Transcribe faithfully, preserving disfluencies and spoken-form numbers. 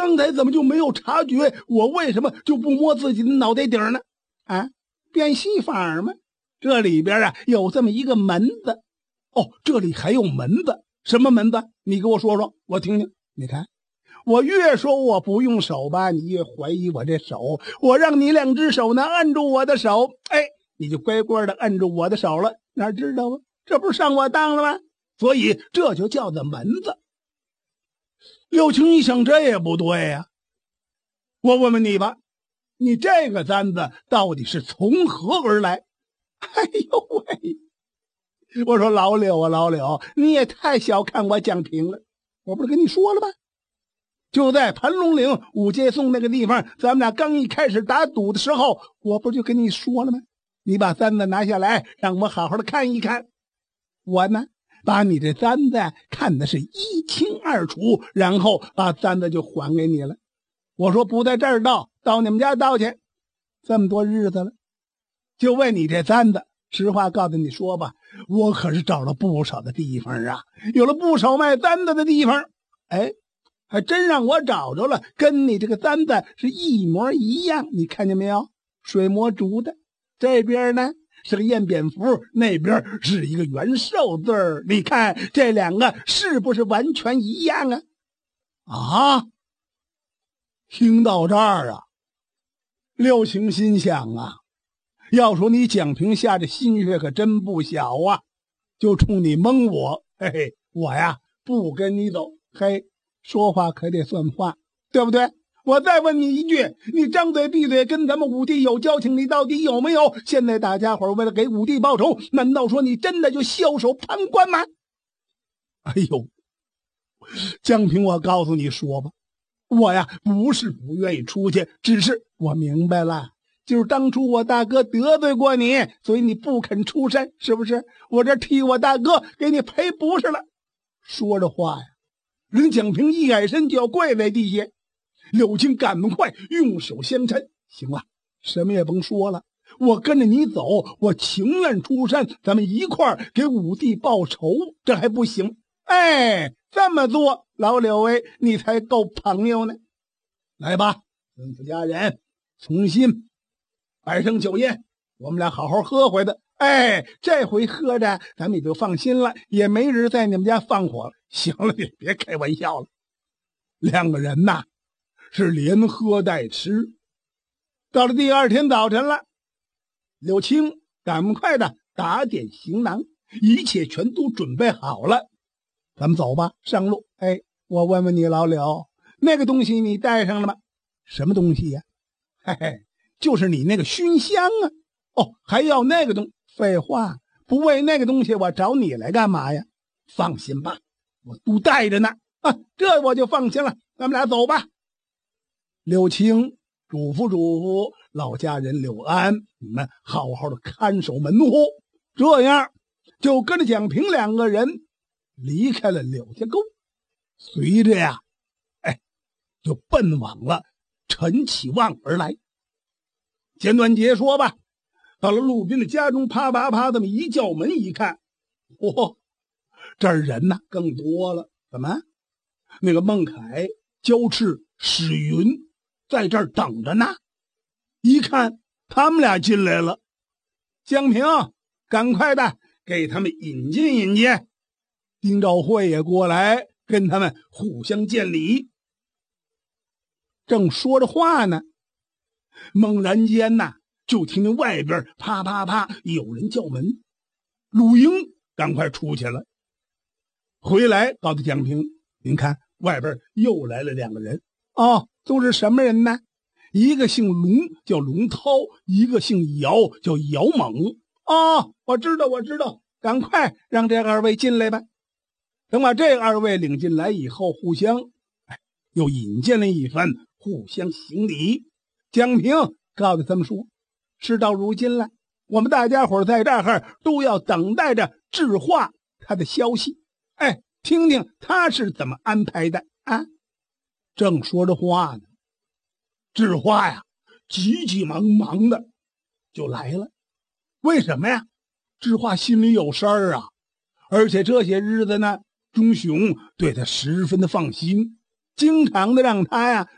刚才怎么就没有察觉？我为什么就不摸自己的脑袋顶呢？啊，变戏法吗？这里边啊有这么一个门子。哦，这里还有门子？什么门子？你给我说说，我听听。你看，我越说我不用手吧，你越怀疑我这手。我让你两只手呢按住我的手，哎，你就乖乖的按住我的手了。哪知道啊？这不是上我当了吗？所以这就叫做门子。六清一想，这也不对呀、啊。我问问你吧，你这个簪子到底是从何而来？哎呦喂！我说老柳啊，老柳，你也太小看我蒋平了。我不是跟你说了吗？就在盘龙岭五街松那个地方，咱们俩刚一开始打赌的时候，我不就跟你说了吗？你把簪子拿下来，让我好好的看一看。我呢，把你这簪子看的是一清二楚，然后把簪子就还给你了。我说不在这儿倒，到你们家倒去。这么多日子了，就为你这簪子，实话告诉你说吧，我可是找了不少的地方啊，有了不少卖簪子的地方。哎，还真让我找着了，跟你这个簪子是一模一样。你看见没有？水磨竹的，这边呢是个燕蝙蝠，那边是一个元寿字儿。你看这两个是不是完全一样啊？啊！听到这儿啊，六情心想啊，要说你蒋平下这心血可真不小啊，就冲你蒙我，嘿嘿，我呀不跟你走。嘿，说话可得算话，对不对？我再问你一句，你张嘴闭嘴跟咱们武帝有交情，你到底有没有？现在大家伙为了给武帝报仇，难道说你真的就袖手旁观吗？哎呦，蒋平，我告诉你说吧，我呀不是不愿意出去，只是我明白了，就是当初我大哥得罪过你，所以你不肯出山，是不是？我这替我大哥给你赔不是了。说着话呀，人蒋平一矮身就要跪在地下。柳青赶得快，用手相搀。行了，什么也甭说了，我跟着你走，我情愿出山，咱们一块儿给武帝报仇，这还不行？哎，这么做，老柳哎，你才够朋友呢。来吧，吩咐家人重新摆上酒宴，我们俩好好喝回的。哎，这回喝着咱们也就放心了，也没人在你们家放火了。行了，别别开玩笑了。两个人呐是连喝带吃。到了第二天早晨了，柳青赶快的打点行囊，一切全都准备好了。咱们走吧，上路。哎，我问问你老柳，那个东西你带上了吗？什么东西呀、啊？嘿嘿，就是你那个熏香啊。哦，还要那个东？废话，不为那个东西我找你来干嘛呀？放心吧，我都带着呢。啊，这我就放心了。咱们俩走吧。柳青嘱咐嘱咐老家人柳安，你们好好的看守门户。这样就跟着蒋平两个人离开了柳家沟，随着呀，哎，就奔往了陈启旺而来。简短截说吧，到了陆斌的家中，啪啪啪这么一叫门一看，嚯，这儿人呢更多了。怎么？那个孟凯、焦赤、史云在这儿等着呢。一看他们俩进来了，江平赶快的给他们引进引进。丁兆会也过来跟他们互相见礼。正说着话呢，猛然间呐，就听见外边啪啪啪有人叫门。陆英赶快出去了，回来告诉蒋平，您看外边又来了两个人。哦，都是什么人呢？一个姓龙叫龙涛，一个姓姚叫姚猛。哦，我知道我知道，赶快让这二位进来吧。等把这二位领进来以后，互相哎又引荐了一番，互相行礼。蒋平告诉他们说，事到如今了，我们大家伙在这儿都要等待着智化他的消息，哎，听听他是怎么安排的啊。正说着话呢，智化呀急急忙忙的就来了。为什么呀？智化心里有事儿啊，而且这些日子呢，钟雄对他十分的放心，经常的让他呀